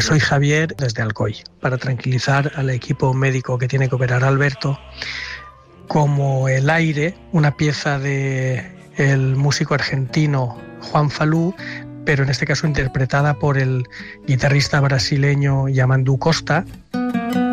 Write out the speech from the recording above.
Soy Javier desde Alcoy, para tranquilizar al equipo médico que tiene que operar a Alberto. Como El aire, una pieza del músico argentino Juan Falú, pero en este caso interpretada por el guitarrista brasileño Yamandu Costa.